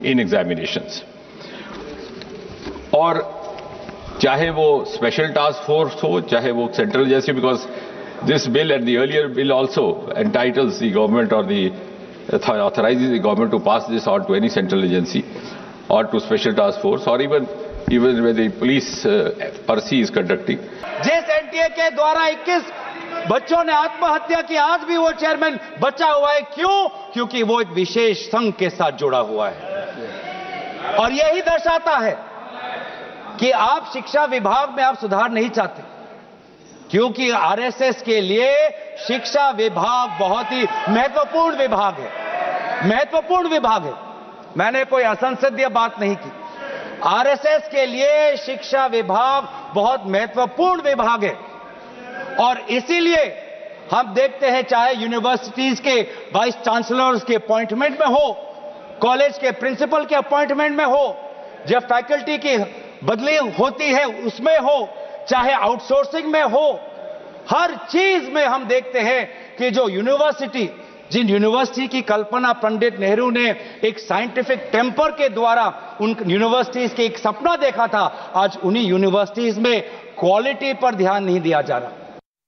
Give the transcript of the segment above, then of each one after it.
in examinations. और चाहे वो स्पेशल टास्क फोर्स हो, चाहे वो central agency, because this bill and the earlier bill also entitles the government or the authorizes the government to pass this on to any central agency or to special task force or even when the police RC is conducting. जिस NTA के द्वारा 21 बच्चों ने आत्महत्या की, आज भी वो चेयरमैन बचा हुआ है। क्यों? क्योंकि वो एक विशेष संघ के साथ जुड़ा हुआ है। और यही दर्शाता है कि आप शिक्षा विभाग में आप सुधार नहीं चाहते, क्योंकि आरएसएस के लिए शिक्षा विभाग बहुत ही महत्वपूर्ण विभाग है। महत्वपूर्ण विभाग है। मैंने कोई असंसदीय बात नहीं की। आरएसएस के लिए शिक्षा विभाग बहुत महत्वपूर्ण विभाग है और इसीलिए हम देखते हैं, चाहे यूनिवर्सिटीज के वाइस चांसलर्स के अपॉइंटमेंट में हो, कॉलेज के प्रिंसिपल के अपॉइंटमेंट में हो, जब फैकल्टी की बदली होती है उसमें हो, चाहे आउटसोर्सिंग में हो, हर चीज में हम देखते हैं कि जो जिन यूनिवर्सिटी की कल्पना पंडित नेहरू ने एक साइंटिफिक टेम्पर के द्वारा उन यूनिवर्सिटीज के एक सपना देखा था, आज उन्हीं यूनिवर्सिटीज में क्वालिटी पर ध्यान नहीं दिया जा रहा।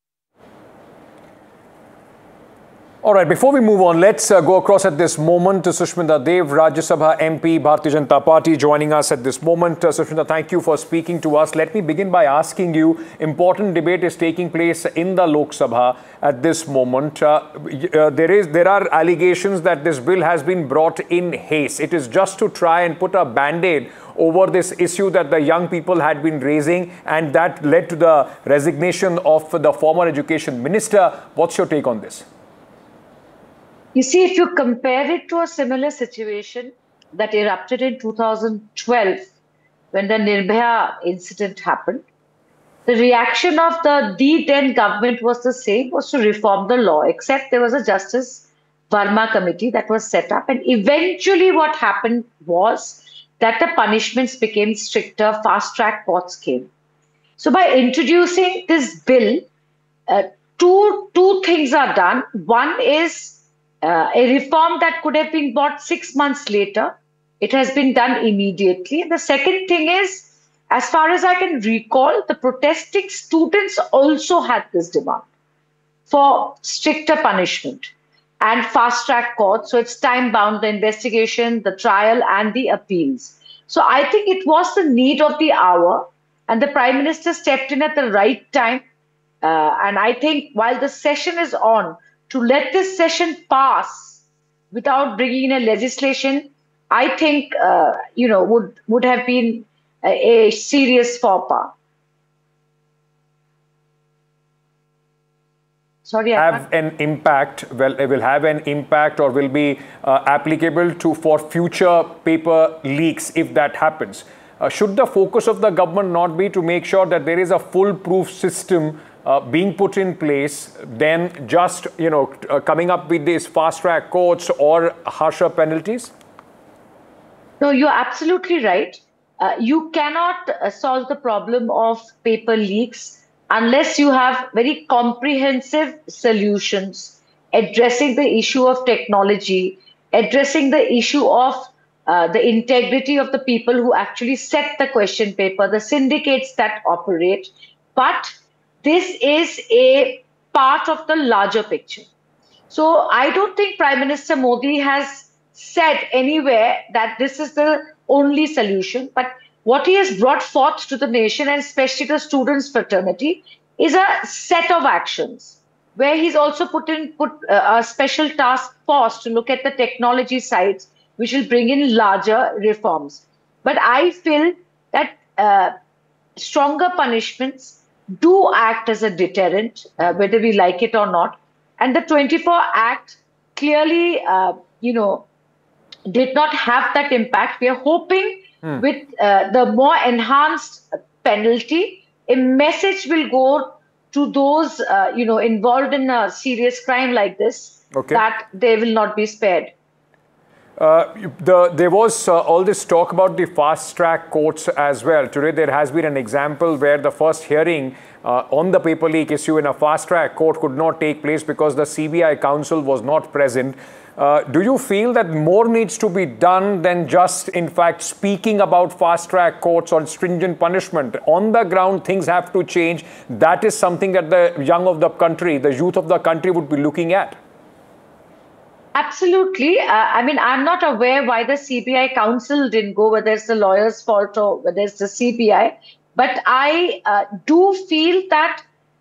All right, before we move on, let's go across at this moment to Sushmita Dev, Rajya Sabha MP, Bharatiya Janata Party, joining us at this moment. Sushmita, thank you for speaking to us. Let me begin by asking you, important debate is taking place in the Lok Sabha at this moment. There are allegations that this bill has been brought in haste. It is just to try and put a band-aid over this issue that the young people had been raising, and that led to the resignation of the former education minister. What's your take on this? You see, if you compare it to a similar situation that erupted in 2012, when the Nirbhaya incident happened, the reaction of the then government was the same, was to reform the law, except there was a Justice Verma committee that was set up. And eventually what happened was that the punishments became stricter, fast-track courts came. So by introducing this bill, two things are done. One is a reform that could have been brought 6 months later. It has been done immediately. And the second thing is, as far as I can recall, the protesting students also had this demand for stricter punishment and fast-track courts. So it's time-bound, the investigation, the trial, and the appeals. So I think it was the need of the hour, and the Prime Minister stepped in at the right time. And I think while the session is on, to let this session pass without bringing in a legislation, I think, would have been a serious faux pas. Sorry, have an impact. Well, it will have an impact or will be applicable for future paper leaks if that happens. Should the focus of the government not be to make sure that there is a foolproof system being put in place, then just coming up with these fast-track courts or harsher penalties? No, you're absolutely right. You cannot solve the problem of paper leaks unless you have very comprehensive solutions addressing the issue of technology, addressing the issue of the integrity of the people who actually set the question paper, the syndicates that operate. But this is a part of the larger picture. So I don't think Prime Minister Modi has said anywhere that this is the only solution. But what he has brought forth to the nation, and especially the students' fraternity, is a set of actions where he's also put a special task force to look at the technology sides, which will bring in larger reforms. But I feel that stronger punishments do act as a deterrent, whether we like it or not. And the 24 Act clearly, did not have that impact. We are hoping with the more enhanced penalty, a message will go to those, involved in a serious crime like this, that they will not be spared. There was all this talk about the fast-track courts as well. Today there has been an example where the first hearing on the paper leak issue in a fast-track court could not take place because the CBI counsel was not present. Do you feel that more needs to be done than just, in fact, speaking about fast-track courts or stringent punishment? On the ground, things have to change. That is something that the young of the country, the youth of the country would be looking at. Absolutely. I mean, I'm not aware why the CBI counsel didn't go, whether it's the lawyer's fault or whether it's the CBI. But I do feel that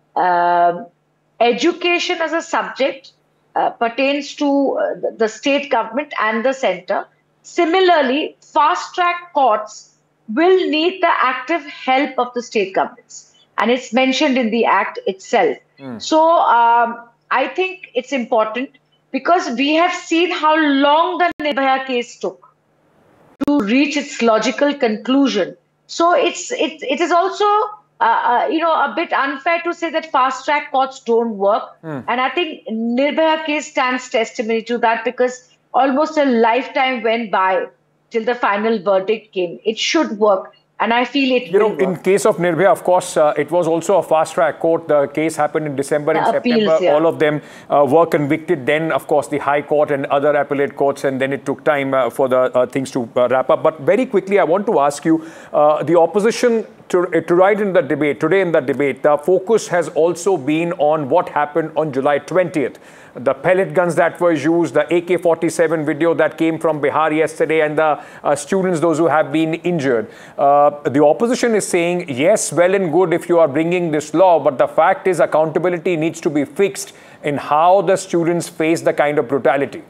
education as a subject pertains to the state government and the center. Similarly, fast-track courts will need the active help of the state governments. And it's mentioned in the Act itself. So I think it's important, because we have seen how long the Nirbhaya case took to reach its logical conclusion. So it is also a bit unfair to say that fast-track courts don't work. And I think Nirbhaya case stands testimony to that, because almost a lifetime went by till the final verdict came. It should work. And I feel it will work. In case of Nirbhaya, of course, it was also a fast-track court. The case happened in December and September. Yeah. All of them were convicted. Then, of course, the High Court and other appellate courts, and then it took time for the things to wrap up. But very quickly, I want to ask you, the opposition to write in the debate, today in the debate, the focus has also been on what happened on July 20th. The pellet guns that were used, the AK-47 video that came from Bihar yesterday, and the students, those who have been injured. The opposition is saying, yes, well and good if you are bringing this law, but the fact is accountability needs to be fixed in how the students face the kind of brutality.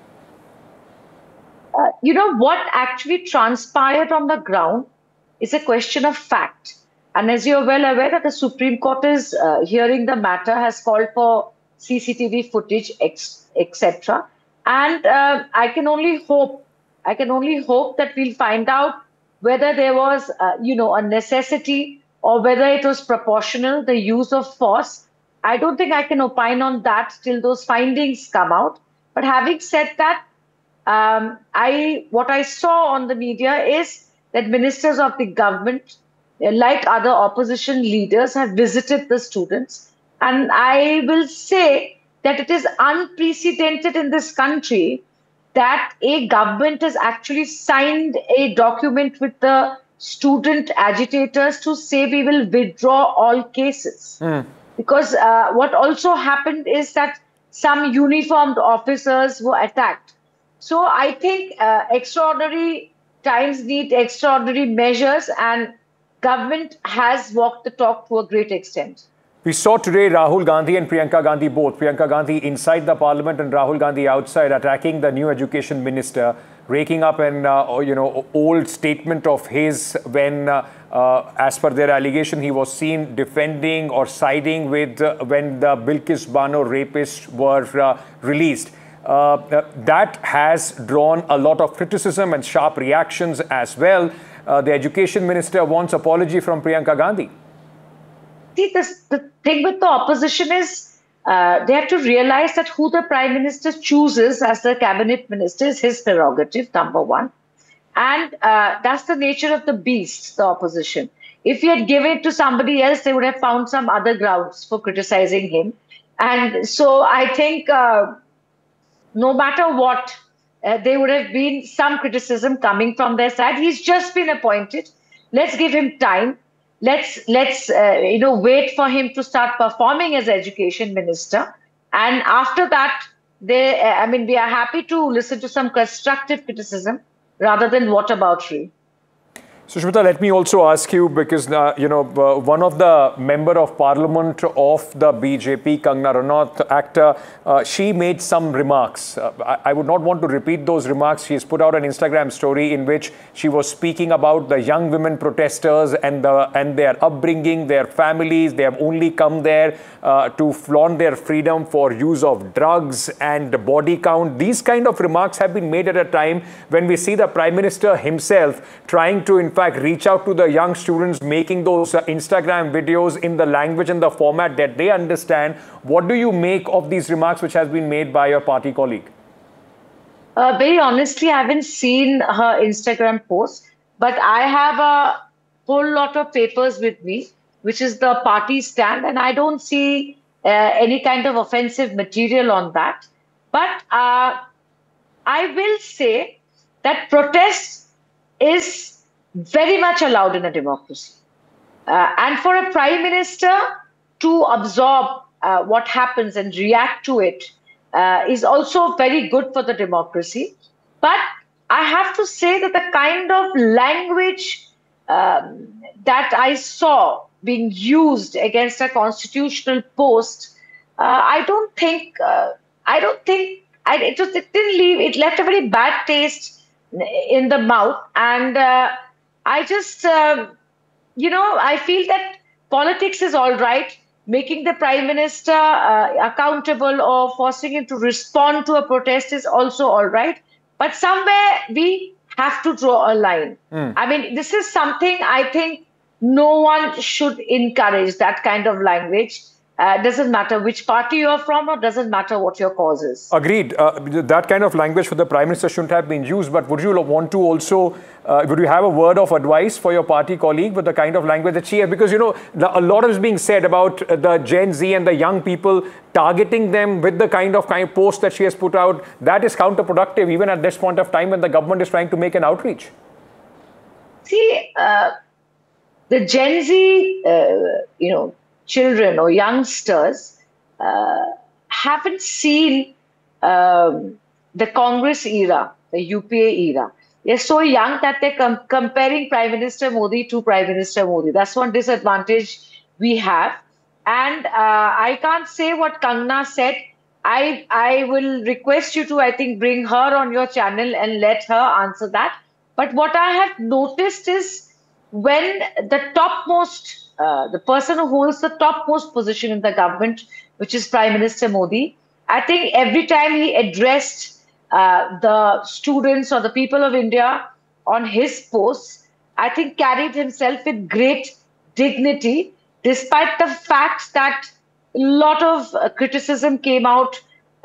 What actually transpired on the ground is a question of fact. And as you're well aware, that the Supreme Court is hearing the matter, has called for CCTV footage, etc. And I can only hope that we'll find out whether there was, a necessity, or whether it was proportional, the use of force. I don't think I can opine on that till those findings come out. But having said that, what I saw on the media is that ministers of the government, like other opposition leaders, have visited the students. And I will say that it is unprecedented in this country that a government has actually signed a document with the student agitators to say we will withdraw all cases. Because what also happened is that some uniformed officers were attacked. So I think extraordinary times need extraordinary measures, and government has walked the talk to a great extent. We saw today Rahul Gandhi and Priyanka Gandhi both. Priyanka Gandhi inside the parliament and Rahul Gandhi outside, attacking the new education minister, raking up an old statement of his when, as per their allegation, he was seen defending or siding with when the Bilkis Bano rapists were released. That has drawn a lot of criticism and sharp reactions as well. The education minister wants apology from Priyanka Gandhi. See, the thing with the opposition is they have to realize that who the Prime Minister chooses as the cabinet minister is his prerogative, number one. And that's the nature of the beast, the opposition. If he had given it to somebody else, they would have found some other grounds for criticizing him. And so I think no matter what, there would have been some criticism coming from their side. He's just been appointed. Let's give him time. Let's wait for him to start performing as education minister. And after that, we are happy to listen to some constructive criticism rather than whataboutery. Sushmita, let me also ask you, because, one of the member of parliament of the BJP, Kangana Ranaut, actor, she made some remarks. I would not want to repeat those remarks. She's put out an Instagram story in which she was speaking about the young women protesters and their upbringing, their families. They have only come there to flaunt their freedom for use of drugs and body count. These kind of remarks have been made at a time when we see the Prime Minister himself trying to, in fact, reach out to the young students, making those Instagram videos in the language and the format that they understand. What do you make of these remarks which has been made by your party colleague? Very honestly, I haven't seen her Instagram post, but I have a whole lot of papers with me, which is the party stand, and I don't see any kind of offensive material on that. But I will say that protest is very much allowed in a democracy. And for a prime minister to absorb what happens and react to it is also very good for the democracy. But I have to say that the kind of language that I saw being used against a constitutional post, it left a very bad taste in the mouth. And I feel that politics is all right. Making the prime minister accountable or forcing him to respond to a protest is also all right. But somewhere we have to draw a line. I mean, this is something I think no one should encourage, that kind of language. Doesn't matter which party you're from, or doesn't matter what your cause is. Agreed. That kind of language for the Prime Minister shouldn't have been used. But would you want to also, would you have a word of advice for your party colleague with the kind of language that she has? Because, a lot is being said about the Gen Z and the young people, targeting them with the kind of post that she has put out. That is counterproductive, even at this point of time when the government is trying to make an outreach. See, the Gen Z, children or youngsters haven't seen the Congress era, the UPA era. They're so young that they're comparing Prime Minister Modi to Prime Minister Modi. That's one disadvantage we have. And I can't say what Kangana said. I will request you to, I think, bring her on your channel and let her answer that. But what I have noticed is when the topmost the person who holds the topmost position in the government, which is Prime Minister Modi, I think every time he addressed the students or the people of India on his posts, I think carried himself with great dignity, despite the fact that a lot of criticism came out,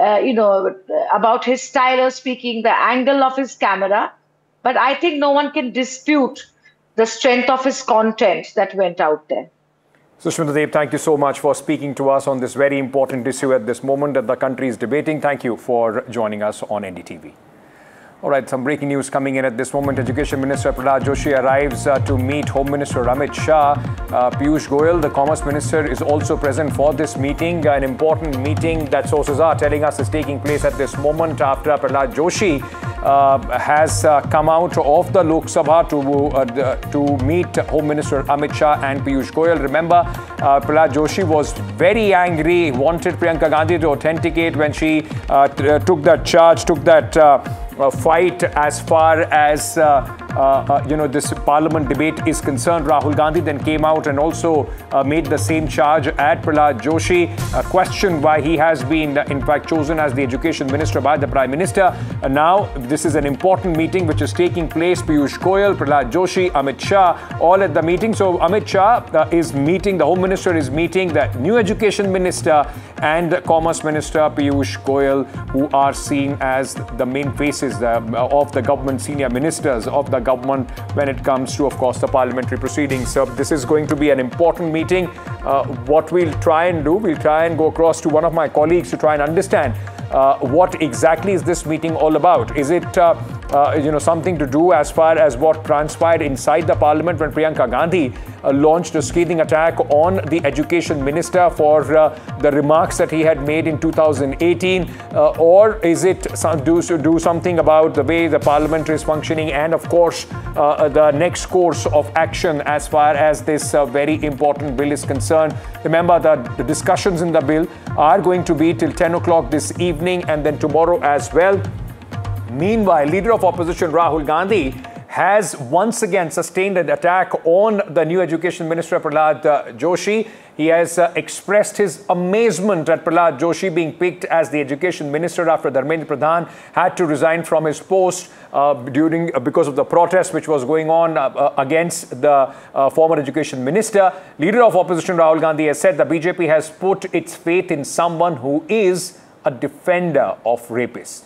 about his style of speaking, the angle of his camera. But I think no one can dispute the strength of his content that went out there. Sushmita Dev, thank you so much for speaking to us on this very important issue at this moment that the country is debating. Thank you for joining us on NDTV. All right, some breaking news coming in at this moment. Education Minister Prahlad Joshi arrives to meet Home Minister Amit Shah. Piyush Goyal, the Commerce Minister, is also present for this meeting. An important meeting that sources are telling us is taking place at this moment after Prahlad Joshi has come out of the Lok Sabha to meet Home Minister Amit Shah and Piyush Goyal. Remember, Prahlad Joshi was very angry, wanted Priyanka Gandhi to authenticate when she took that charge, took that fight as far as this parliament debate is concerned. Rahul Gandhi then came out and also made the same charge at Prahlad Joshi, questioned why he has been in fact chosen as the education minister by the Prime Minister. Now this is an important meeting which is taking place. Piyush Goyal, Prahlad Joshi, Amit Shah, all at the meeting. So Amit Shah is meeting, the Home Minister is meeting the new Education Minister and Commerce Minister Piyush Goyal, who are seen as the main faces of the government, senior ministers of the government when it comes to, of course, the parliamentary proceedings. So this is going to be an important meeting. What we'll try and do, we'll try and go across to one of my colleagues to try and understand what exactly is this meeting all about. Is it something to do as far as what transpired inside the parliament when Priyanka Gandhi launched a scathing attack on the education minister for the remarks that he had made in 2018, or is it do something about the way the parliament is functioning and, of course, the next course of action as far as this very important bill is concerned? Remember that the discussions in the bill are going to be till 10 o'clock this evening and then tomorrow as well. Meanwhile, Leader of Opposition Rahul Gandhi has once again sustained an attack on the new Education Minister Prahlad Joshi. He has expressed his amazement at Prahlad Joshi being picked as the Education Minister after Dharmendra Pradhan had to resign from his post because of the protest which was going on against the former Education Minister. Leader of Opposition Rahul Gandhi has said the BJP has put its faith in someone who is a defender of rapists.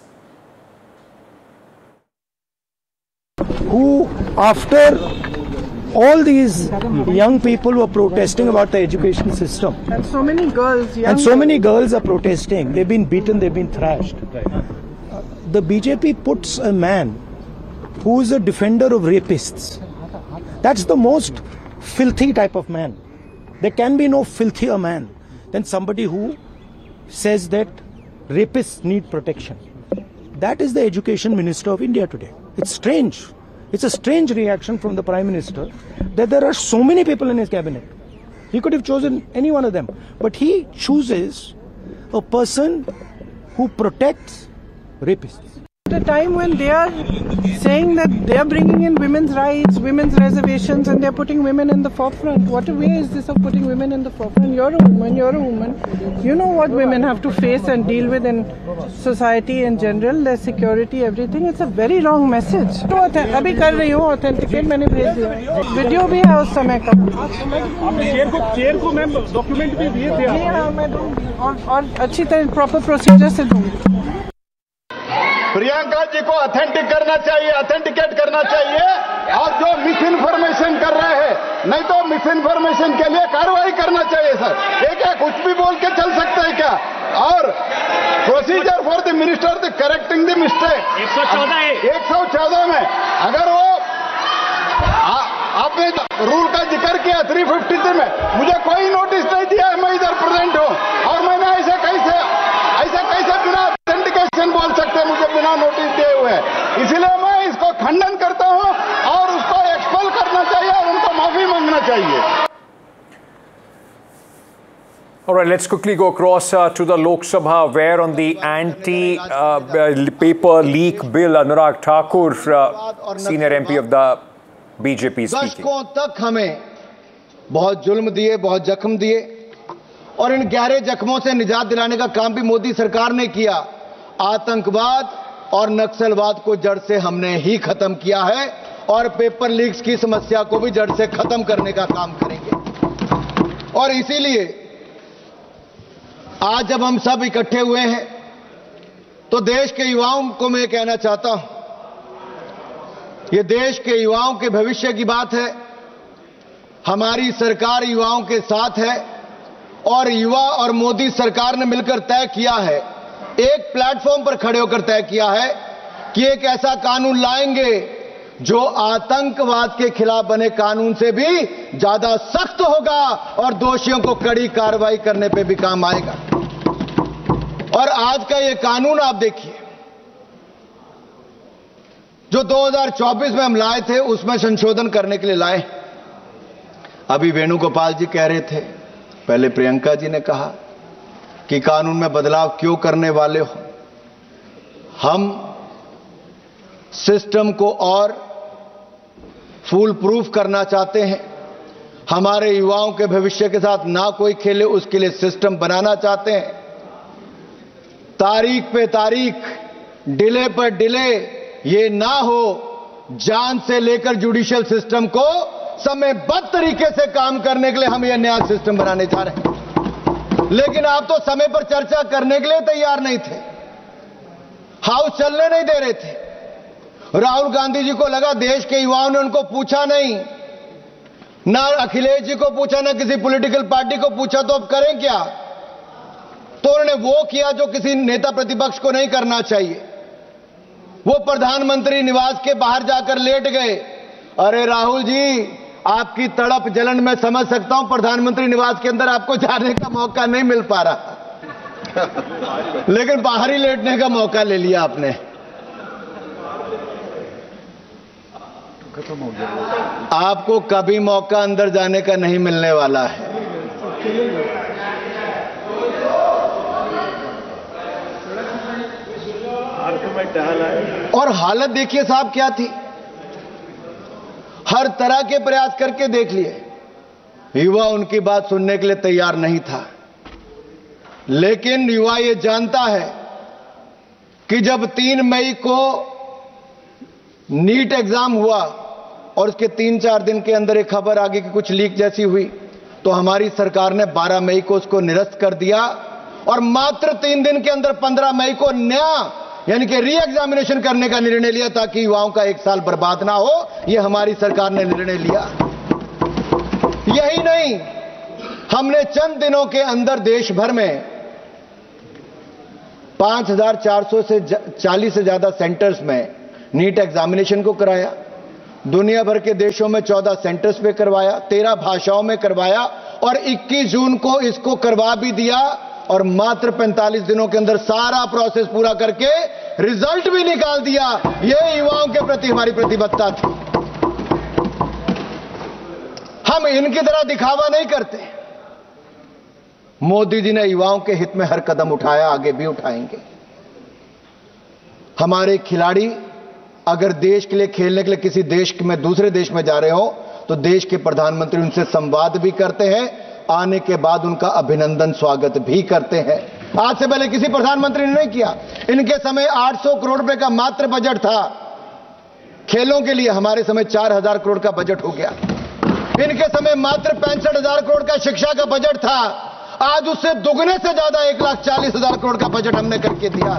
Who, after all these young people were protesting about the education system, and so many girls, are protesting, they've been beaten, they've been thrashed. the BJP puts a man who is a defender of rapists. That's the most filthy type of man. There can be no filthier man than somebody who says that rapists need protection. That is the Education Minister of India today. It's strange. It's a strange reaction from the Prime Minister that there are so many people in his cabinet. He could have chosen any one of them. But he chooses a person who protects rapists. At a time when they are saying that they are bringing in women's rights, women's reservations, and they are putting women in the forefront. What a way is this of putting women in the forefront? You're a woman. You know what women have to face and deal with in society in general, their security, everything. It's a very wrong message. तो अभी कर रही हूँ, authenticate मैंने भेज दिया. Video भी है उस समय का. चेयर को मैम डॉक्यूमेंट भी दिए थे. हाँ, मैं दूँगी और अच्छी तरह प्रॉपर प्रोसीजर से दूँगी. प्रियंका जी को ऑथेंटिक करना चाहिए, ऑथेंटिकेट करना चाहिए, और जो मिस इन्फॉर्मेशन कर रहे हैं, नहीं तो मिस इन्फॉर्मेशन के लिए कार्रवाई करना चाहिए सर. ये क्या कुछ भी बोल के चल सकते हैं क्या? और procedure for the minister the correcting the mistake 114 में अगर वो आपने रूल का जिक्र किया 353 में, मुझे कोई नोटिस नहीं दिया है, मैं इधर प्रेजेंट हूं और मैंने ऐसे कैसे बिना ऑथेंटिकेशन बोल सकते मुझे बिना नोटिस दिए हुए. इसलिए मैं इसको खंडन करता हूं और उसको एक्सपेल करना चाहिए और उनको माफी मांगना चाहिए. All right, let's quickly go across to the Lok Sabha, where on the anti-paper leak bill, Anurag Thakur, senior MP of the BJP, speaking. दशकों तक हमें बहुत जुल्म दिए, बहुत जख्म दिए, और इन गहरे जख्मों से निजात दिलाने का काम भी मोदी सरकार ने किया. आतंकवाद और नक्सलवाद को जड़ से हमने ही खत्म किया है और पेपर लीक्स की समस्या को भी जड़ से खत्म करने का काम करेंगे. और इसीलिए आज जब हम सब इकट्ठे हुए हैं तो देश के युवाओं को मैं कहना चाहता हूं, ये देश के युवाओं के भविष्य की बात है. हमारी सरकार युवाओं के साथ है और युवा और मोदी सरकार ने मिलकर तय किया है, एक प्लेटफॉर्म पर खड़े होकर तय किया है कि एक ऐसा कानून लाएंगे जो आतंकवाद के खिलाफ बने कानून से भी ज्यादा सख्त होगा और दोषियों को कड़ी कार्रवाई करने पे भी काम आएगा. और आज का ये कानून आप देखिए, जो 2024 में हम लाए थे उसमें संशोधन करने के लिए लाए. अभी वेणुगोपाल जी कह रहे थे, पहले प्रियंका जी ने कहा कि कानून में बदलाव क्यों करने वाले हो. हम सिस्टम को और फूल प्रूफ करना चाहते हैं. हमारे युवाओं के भविष्य के साथ ना कोई खेले, उसके लिए सिस्टम बनाना चाहते हैं. तारीख पे तारीख, डिले पर डिले ये ना हो. जान से लेकर जुडिशियल सिस्टम को समयबद्ध तरीके से काम करने के लिए हम यह नया सिस्टम बनाने जा रहे हैं. लेकिन आप तो समय पर चर्चा करने के लिए तैयार नहीं थे, हाउस चलने नहीं दे रहे थे. राहुल गांधी जी को लगा देश के युवाओं ने उनको पूछा नहीं, ना अखिलेश जी को पूछा, ना किसी पॉलिटिकल पार्टी को पूछा, तो अब करें क्या? तो उन्होंने वो किया जो किसी नेता प्रतिपक्ष को नहीं करना चाहिए. वो प्रधानमंत्री निवास के बाहर जाकर लेट गए. अरे राहुल जी, आपकी तड़प जलन मैं समझ सकता हूं, प्रधानमंत्री निवास के अंदर आपको जाने का मौका नहीं मिल पा रहा, लेकिन बाहर ही लेटने का मौका ले लिया आपने. आपको कभी मौका अंदर जाने का नहीं मिलने वाला है. और हालत देखिए साहब क्या थी. हर तरह के प्रयास करके देख लिए, युवा उनकी बात सुनने के लिए तैयार नहीं था. लेकिन युवा ये जानता है कि जब 3 मई को नीट एग्जाम हुआ और उसके 3-4 दिन के अंदर एक खबर आ गई कि कुछ लीक जैसी हुई, तो हमारी सरकार ने 12 मई को उसको निरस्त कर दिया और मात्र 3 दिन के अंदर 15 मई को नया यानी कि री एग्जामिनेशन करने का निर्णय लिया ताकि युवाओं का 1 साल बर्बाद ना हो. यह हमारी सरकार ने निर्णय लिया. यही नहीं, हमने चंद दिनों के अंदर देश भर में 5440 से ज्यादा सेंटर्स में नीट एग्जामिनेशन को कराया। दुनिया भर के देशों में 14 सेंटर्स पे करवाया, 13 भाषाओं में करवाया और 21 जून को इसको करवा भी दिया और मात्र 45 दिनों के अंदर सारा प्रोसेस पूरा करके रिजल्ट भी निकाल दिया। ये युवाओं के प्रति हमारी प्रतिबद्धता थी। हम इनकी तरह दिखावा नहीं करते। मोदी जी ने युवाओं के हित में हर कदम उठाया, आगे भी उठाएंगे। हमारे खिलाड़ी अगर देश के लिए खेलने के लिए किसी देश में दूसरे देश में जा रहे हो तो देश के प्रधानमंत्री उनसे संवाद भी करते हैं, आने के बाद उनका अभिनंदन स्वागत भी करते हैं। आज से पहले किसी प्रधानमंत्री ने नहीं किया। इनके समय 800 करोड़ रुपए का मात्र बजट था खेलों के लिए, हमारे समय 4000 करोड़ का बजट हो गया। इनके समय मात्र 65,000 करोड़ का शिक्षा का बजट था, आज उससे दुगने से ज्यादा 1,40,000 करोड़ का बजट हमने करके दिया।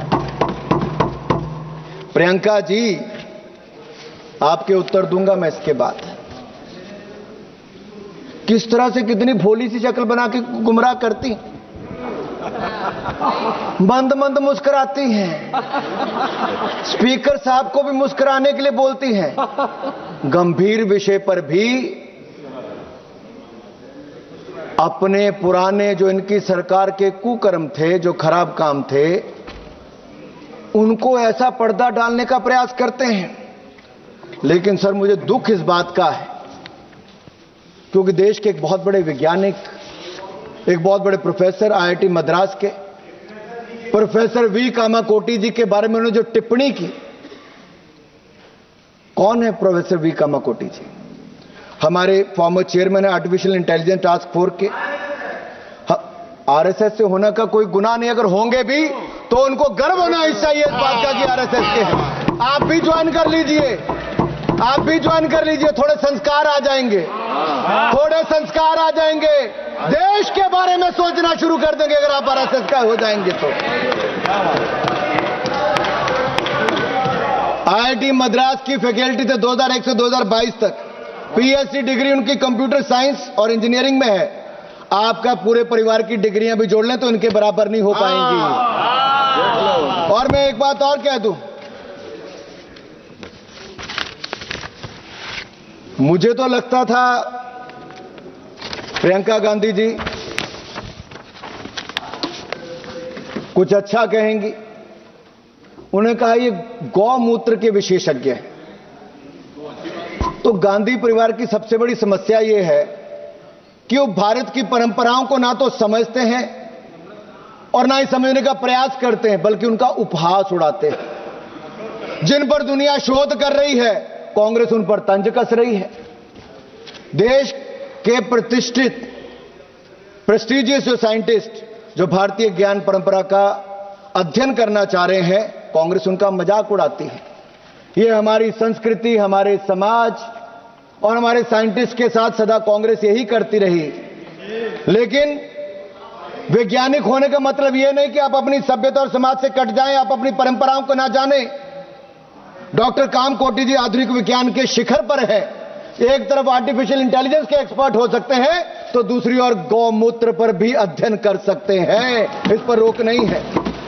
प्रियंका जी, आपके उत्तर दूंगा मैं इसके बाद। किस तरह से कितनी भोली सी शक्ल बना के गुमराह करती, मंद मंद मुस्कुराती हैं, स्पीकर साहब को भी मुस्कुराने के लिए बोलती हैं, गंभीर विषय पर भी अपने पुराने जो इनकी सरकार के कुकर्म थे, जो खराब काम थे, उनको ऐसा पर्दा डालने का प्रयास करते हैं। लेकिन सर, मुझे दुख इस बात का है क्योंकि देश के एक बहुत बड़े वैज्ञानिक, एक बहुत बड़े प्रोफेसर, आईआईटी मद्रास के प्रोफेसर वी कामाकोटी जी के बारे में उन्होंने जो टिप्पणी की। कौन है प्रोफेसर वी कामाकोटी जी? हमारे फॉर्मर चेयरमैन है आर्टिफिशियल इंटेलिजेंस टास्क फोर्स के। आरएसएस से होने का कोई गुनाह नहीं, अगर होंगे भी तो उनको गर्व होना चाहिए इस बात का कि आरएसएस के हैं। आप भी ज्वाइन कर लीजिए, आप भी ज्वाइन कर लीजिए, थोड़े संस्कार आ जाएंगे, थोड़े संस्कार आ जाएंगे, देश के बारे में सोचना शुरू कर देंगे अगर आप आरएसएस का हो जाएंगे तो। आईआईटी मद्रास की फैकल्टी थे 2001 से 2022 तक, पीएचडी डिग्री उनकी कंप्यूटर साइंस और इंजीनियरिंग में है। आपका पूरे परिवार की डिग्रियां भी जोड़ लें तो इनके बराबर नहीं हो पाएंगी। और मैं एक बात और कह दूं, मुझे तो लगता था प्रियंका गांधी जी कुछ अच्छा कहेंगी। उन्हें कहा ये गौमूत्र के विशेषज्ञ हैं। तो गांधी परिवार की सबसे बड़ी समस्या यह है कि वो भारत की परंपराओं को ना तो समझते हैं और ना ही समझने का प्रयास करते हैं, बल्कि उनका उपहास उड़ाते हैं। जिन पर दुनिया शोध कर रही है, कांग्रेस उन पर तंज कस रही है। देश के प्रतिष्ठित प्रेस्टिजियस जो साइंटिस्ट जो भारतीय ज्ञान परंपरा का अध्ययन करना चाह रहे हैं, कांग्रेस उनका मजाक उड़ाती है। ये हमारी संस्कृति, हमारे समाज और हमारे साइंटिस्ट के साथ सदा कांग्रेस यही करती रही। लेकिन वैज्ञानिक होने का मतलब यह नहीं कि आप अपनी सभ्यता और समाज से कट जाएं, आप अपनी परंपराओं को ना जानें। डॉक्टर कामकोटी जी आधुनिक विज्ञान के शिखर पर है। एक तरफ आर्टिफिशियल इंटेलिजेंस के एक्सपर्ट हो सकते हैं तो दूसरी ओर गौमूत्र पर भी अध्ययन कर सकते हैं, इस पर रोक नहीं है।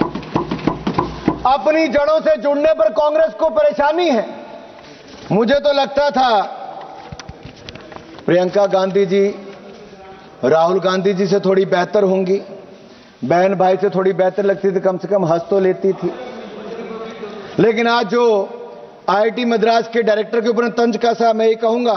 अपनी जड़ों से जुड़ने पर कांग्रेस को परेशानी है। मुझे तो लगता था प्रियंका गांधी जी राहुल गांधी जी से थोड़ी बेहतर होंगी, बहन भाई से थोड़ी बेहतर लगती थी, कम से कम हंस तो लेती थी। लेकिन आज जो आईआईटी मद्रास के डायरेक्टर के ऊपर तंज कसा, मैं ये कहूंगा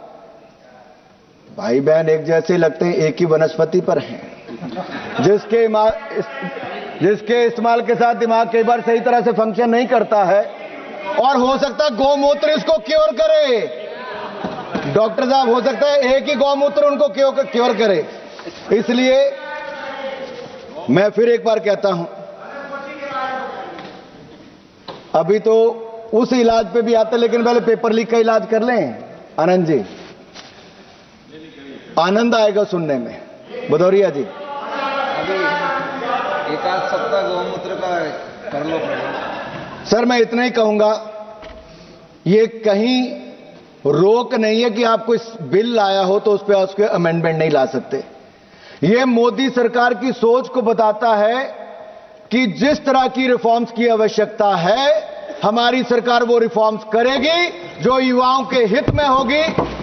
भाई बहन एक जैसे लगते हैं, एक ही वनस्पति पर हैं। जिसके इस्तेमाल के साथ दिमाग कई बार सही तरह से फंक्शन नहीं करता है और हो सकता है गौमूत्र इसको क्योर करे। डॉक्टर साहब, हो सकता है एक ही गौमूत्र उनको क्योर करे। इसलिए मैं फिर एक बार कहता हूं, अभी तो उस इलाज पे भी आता, लेकिन पहले पेपर लीक का इलाज कर लें। आनंद जी, आनंद आएगा सुनने में। भदौरिया जी, एक आध सप्ताह गौमूत्र का कर लो। सर मैं इतना ही कहूंगा, ये कहीं रोक नहीं है कि आप कोई बिल लाया हो तो उस पर उसके अमेंडमेंट नहीं ला सकते। ये मोदी सरकार की सोच को बताता है कि जिस तरह की रिफॉर्म्स की आवश्यकता है हमारी सरकार वो रिफॉर्म्स करेगी जो युवाओं के हित में होगी,